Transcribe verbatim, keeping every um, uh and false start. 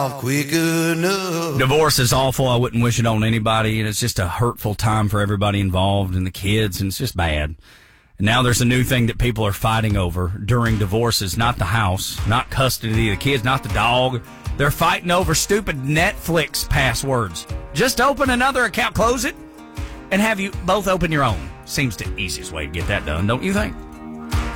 off quick enough. Divorce is awful. I wouldn't wish it on anybody, and it's just a hurtful time for everybody involved and the kids, and it's just bad. And now there's a new thing that people are fighting over during divorces, not the house, not custody of the kids, not the dog. They're fighting over stupid Netflix passwords. Just open another account, close it, and have you both open your own. Seems the easiest way to get that done, don't you think?